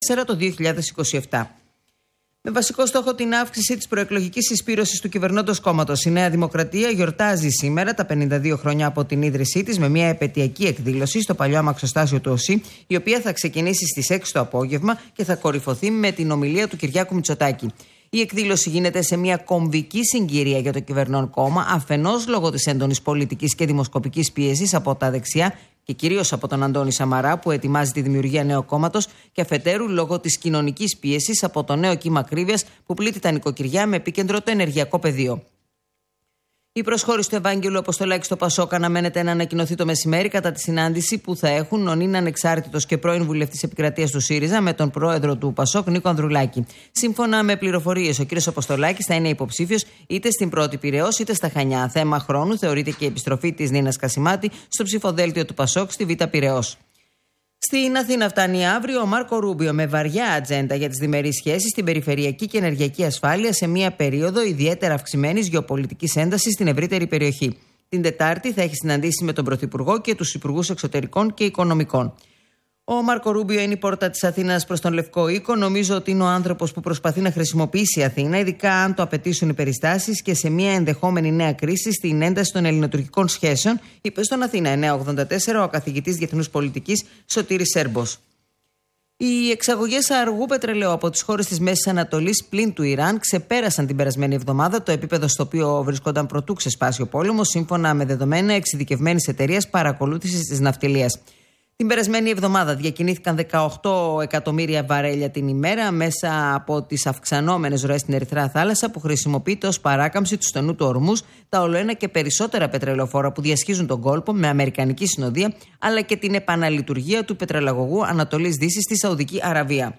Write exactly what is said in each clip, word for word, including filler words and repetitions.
το δύο χιλιάδες είκοσι επτά. Με βασικό στόχο την αύξηση της προεκλογικής συσπήρωσης του κυβερνώντος κόμματος, η Νέα Δημοκρατία γιορτάζει σήμερα τα πενήντα δύο χρόνια από την ίδρυσή της με μια επετειακή εκδήλωση στο παλιό αμαξοστάσιο του ΟΣΥ, η οποία θα ξεκινήσει στις έξι το απόγευμα και θα κορυφωθεί με την ομιλία του Κυριάκου Μητσοτάκη. Η εκδήλωση γίνεται σε μια κομβική συγκυρία για το κυβερνών κόμμα, αφενός λόγω της έντονης πολιτικής και δημοσκοπικής πίεσης από τα δεξιά και κυρίως από τον Αντώνη Σαμαρά, που ετοιμάζει τη δημιουργία νέου κόμματος, και αφετέρου λόγω της κοινωνικής πίεσης από το νέο κύμα ακρίβειας που πλήττει τα νοικοκυριά με επίκεντρο το ενεργειακό πεδίο. Η προσχώρηση του Ευάγγελου Αποστολάκη στο Πασόκ αναμένεται να ανακοινωθεί το μεσημέρι κατά τη συνάντηση που θα έχουν ο νυν ανεξάρτητος και πρώην βουλευτής επικρατείας του ΣΥΡΙΖΑ με τον πρόεδρο του Πασόκ, Νίκο Ανδρουλάκη. Σύμφωνα με πληροφορίες, ο κ. Αποστολάκης θα είναι υποψήφιος είτε στην Πρώτη Πειραιώς είτε στα Χανιά. Θέμα χρόνου θεωρείται και η επιστροφή της Νίνας Κασιμάτη στο ψηφοδέλτιο του Πασόκ στη Β' Πειραιώς. Στην Αθήνα φτάνει αύριο ο Μάρκο Ρούμπιο με βαριά ατζέντα για τις διμερείς σχέσεις, την περιφερειακή και ενεργειακή ασφάλεια σε μια περίοδο ιδιαίτερα αυξημένης γεωπολιτικής έντασης στην ευρύτερη περιοχή. Την Τετάρτη θα έχει συναντήσει με τον Πρωθυπουργό και τους Υπουργούς Εξωτερικών και Οικονομικών. Ο Μάρκο Ρούμπιο είναι η πόρτα της Αθήνας προς τον Λευκό Οίκο. Νομίζω ότι είναι ο άνθρωπος που προσπαθεί να χρησιμοποιήσει η Αθήνα, ειδικά αν το απαιτήσουν οι περιστάσεις και σε μια ενδεχόμενη νέα κρίση στην ένταση των ελληνοτουρκικών σχέσεων, είπε στον Αθήνα εννιακόσια ογδόντα τέσσερα ο καθηγητής διεθνούς πολιτικής Σωτήρης Σέρμπος. Οι εξαγωγές αργού πετρελαίου από τις χώρες της Μέσης Ανατολής πλην του Ιράν ξεπέρασαν την περασμένη εβδομάδα το επίπεδο στο οποίο βρισκόταν πρωτού ξεσπάσει ο πόλεμος, σύμφωνα με δεδομένα εξειδικευμένης εταιρείας παρακολούθησης της ναυτιλίας. Την περασμένη εβδομάδα διακινήθηκαν δεκαοκτώ εκατομμύρια βαρέλια την ημέρα μέσα από τις αυξανόμενες ροές στην Ερυθρά Θάλασσα, που χρησιμοποιείται ως παράκαμψη του στενού του Ορμούζ, τα ολοένα και περισσότερα πετρελαιοφόρα που διασχίζουν τον κόλπο με αμερικανική συνοδεία, αλλά και την επαναλειτουργία του πετρελαγωγού Ανατολής Δύσης στη Σαουδική Αραβία.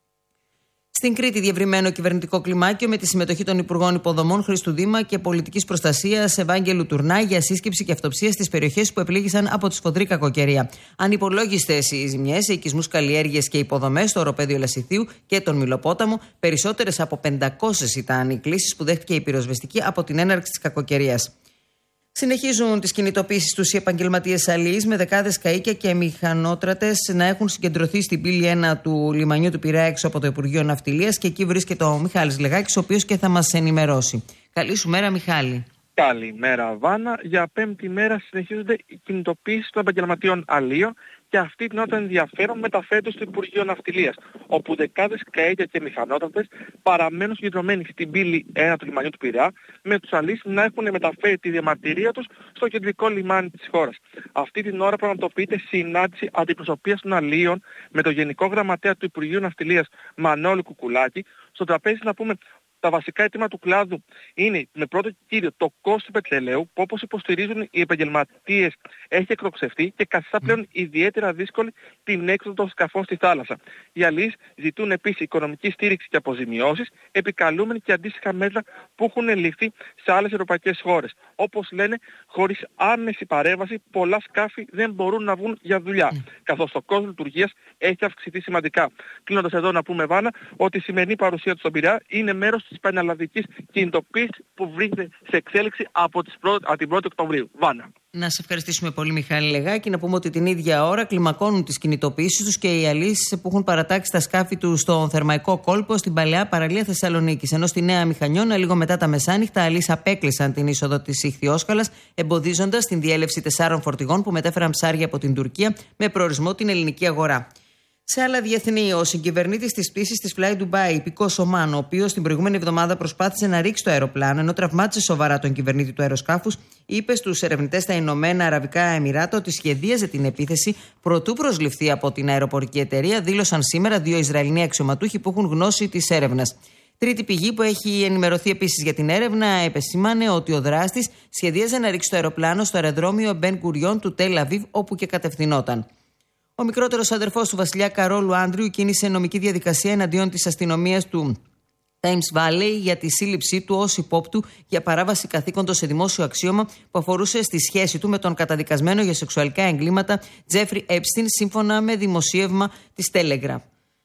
Στην Κρήτη, διευρυμένο κυβερνητικό κλιμάκιο με τη συμμετοχή των Υπουργών Υποδομών Χρήστου Δήμα και Πολιτικής Προστασίας Ευάγγελου Τουρνά για σύσκεψη και αυτοψία στις περιοχές που επλήγησαν από τη σφοδρή κακοκαιρία. Ανυπολόγιστες οι ζημιές σε οικισμούς, καλλιέργειες και υποδομές στο οροπέδιο Λασιθίου και τον Μηλοπόταμο. Περισσότερες από πεντακόσιες ήταν οι κλήσεις που δέχτηκε η πυροσβεστική από την έναρξη της κακοκαιρίας. Συνεχίζουν τις κινητοποίησεις τους οι επαγγελματίες αλληλείς, με δεκάδες καΐκια και μηχανότρατες να έχουν συγκεντρωθεί στην πύλη ένα του λιμανιού του Πειραιά έξω από το Υπουργείο Ναυτιλίας, και εκεί βρίσκεται ο Μιχάλης Λεγάκης, ο οποίος και θα μας ενημερώσει. Καλή σου μέρα, Μιχάλη. Καλημέρα, Βάνα. Για πέμπτη μέρα συνεχίζονται οι κινητοποίησεις των επαγγελματιών αλλήλων, και αυτή την ώρα το ενδιαφέρον μεταφέρεται στο Υπουργείο Ναυτιλίας, όπου δεκάδες καΐκια και μηχανότρατες παραμένουν συγκεντρωμένοι στην πύλη ένα του λιμανιού του Πειραιά, με τους αλληλείς να έχουν μεταφέρει τη διαμαρτυρία τους στο κεντρικό λιμάνι της χώρας. Αυτή την ώρα πραγματοποιείται συνάντηση αντιπροσωπείας των αλλήλων με τον Γενικό Γραμματέα του Υπουργείου Ναυτιλίας, Μανώλη Κουκουλάκη. Στο τραπέζι να πούμε τα βασικά αιτήματα του κλάδου είναι με πρώτο κύριο το κόστος του πετρελαίου, που όπως υποστηρίζουν οι επαγγελματίες έχει εκτοξευτεί και καθιστά πλέον ιδιαίτερα δύσκολη την έξοδο των σκαφών στη θάλασσα. Οι αλληλείς ζητούν επίσης οικονομική στήριξη και αποζημιώσεις, επικαλούμενοι και αντίστοιχα μέτρα που έχουν ληφθεί σε άλλες ευρωπαϊκές χώρες. Όπως λένε, χωρίς άμεση παρέμβαση πολλά σκάφη δεν μπορούν να βγουν για δουλειά, mm. καθώς το κόστος λειτουργίας έχει αυξηθεί σημαντικά. Κλείνοντας εδώ να πούμε, Βάνα, ότι η σημερινή παρουσία του στον Πειραιά είναι μέρος της πανελλαδικής κινητοποίησης που βρίσκεται σε εξέλιξη από, τις πρω... από την πρώτη Οκτωβρίου. Βάνα. Να σε ευχαριστήσουμε πολύ, Μιχάλη Λεγάκη. Να πούμε ότι την ίδια ώρα κλιμακώνουν τις κινητοποίησεις τους και οι αλληλείς που έχουν παρατάξει τα σκάφη του στον Θερμαϊκό Κόλπο, στην παλαιά παραλία Θεσσαλονίκης. Ενώ στη Νέα Μηχανιώνα, λίγο μετά τα μεσάνυχτα, αλληλείς απέκλεισαν την είσοδο της Ιχθυόσκαλας, εμποδίζοντας την διέλευση τεσσάρων φορτηγών που μετέφεραν ψάρια από την Τουρκία με προορισμό την ελληνική αγορά. Σε άλλα διεθνή, ο συγκυβερνήτης της πτήσης της Fly Dubai, Πικός Ομάν, ο οποίος την προηγούμενη εβδομάδα προσπάθησε να ρίξει το αεροπλάνο ενώ τραυμάτισε σοβαρά τον κυβερνήτη του αεροσκάφους, είπε στους ερευνητές στα Ηνωμένα Αραβικά Εμιράτα ότι σχεδίαζε την επίθεση προτού προσληφθεί από την αεροπορική εταιρεία, δήλωσαν σήμερα δύο Ισραηλινοί αξιωματούχοι που έχουν γνώση της έρευνας. Τρίτη πηγή που έχει ενημερωθεί επίσης για την έρευνα επεσήμανε ότι ο δράστης σχεδίαζε να ρίξει το αεροπλάνο στο αεροδρόμιο Μπεν Γκουριόν του Τελ Αβίβ, όπου και κατευθυνόταν. Ο μικρότερος αδερφός του βασιλιά Καρόλου Άντριου κίνησε νομική διαδικασία εναντίον της αστυνομίας του Thames Valley για τη σύλληψή του ως υπόπτου για παράβαση καθήκοντος σε δημόσιο αξίωμα που αφορούσε στη σχέση του με τον καταδικασμένο για σεξουαλικά εγκλήματα Τζέφρι Έπστιν, σύμφωνα με δημοσίευμα της Telegraph.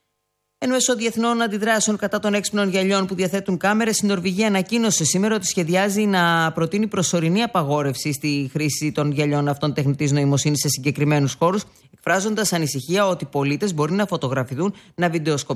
Εν μέσω διεθνών αντιδράσεων κατά των έξυπνων γυαλιών που διαθέτουν κάμερες, η Νορβηγία ανακοίνωσε σήμερα ότι σχεδιάζει να προτείνει προσωρινή απαγόρευση στη χρήση των γυαλιών αυτών τεχνητής νοημοσύνης σε συγκεκριμένους χώρους, εκφράζοντας ανησυχία ότι πολίτες μπορεί να φωτογραφηθούν, να βιντεοσκοπηθούν